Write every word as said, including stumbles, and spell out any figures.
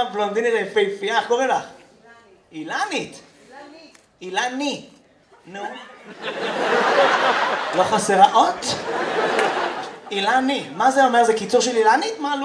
בלונדינית יפהפייה, איך קוראים לך? אילנית. אילני. נו. לא חסרה אות? אילני. מה זה אומר? זה קיצור של אילנית? מה?